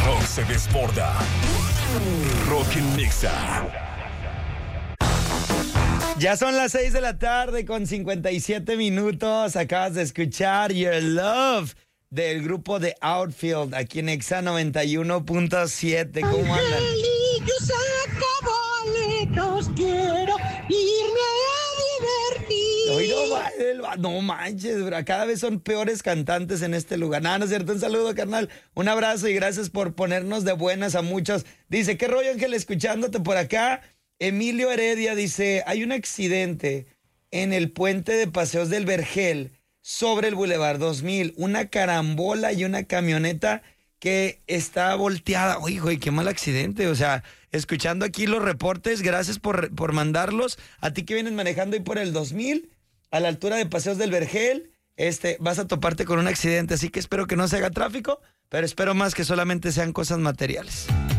rock se desborda. Rock en Nexa. Ya son las 6 de la tarde con 57 minutos. Acabas de escuchar Your Love del grupo de Outfield aquí en Nexa 91.7. ¿Cómo andan? Boletos, quiero irme a divertir. Hoy no manches, bro. Cada vez son peores cantantes en este lugar. No es cierto. Un saludo, carnal. Un abrazo y gracias por ponernos de buenas a muchos. Dice, ¿qué rollo, Ángel? Escuchándote por acá. Emilio Heredia dice, hay un accidente en el puente de Paseos del Vergel sobre el Boulevard 2000. Una carambola y una camioneta que está volteada. Oye, qué mal accidente. O sea, escuchando aquí los reportes, gracias por mandarlos. A ti que vienes manejando ahí por el 2000, a la altura de Paseos del Vergel, vas a toparte con un accidente. Así que espero que no se haga tráfico, pero espero más que solamente sean cosas materiales.